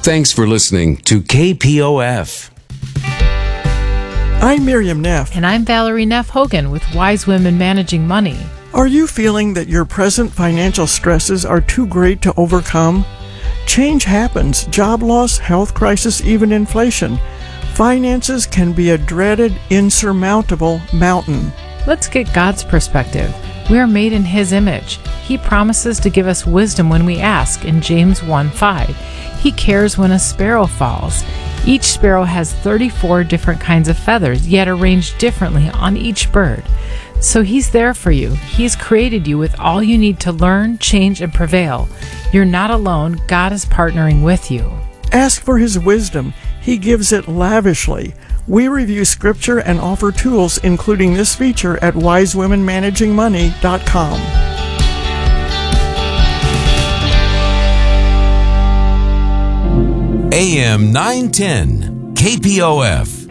Thanks for listening to KPOF. I'm Miriam Neff. And I'm Valerie Neff Hogan with Wise Women Managing Money. Are you feeling that your present financial stresses are too great to overcome? Change happens. Job loss, health crisis, even inflation. Finances can be a dreaded, insurmountable mountain. Let's get God's perspective. We are made in His image. He promises to give us wisdom when we ask in James 1:5. He cares when a sparrow falls. Each sparrow has 34 different kinds of feathers, yet arranged differently on each bird. So He's there for you. He's created you with all you need to learn, change, and prevail. You're not alone. God is partnering with you. Ask for His wisdom. He gives it lavishly. We review Scripture and offer tools, including this feature, at wisewomenmanagingmoney.com. AM 910, KPOF.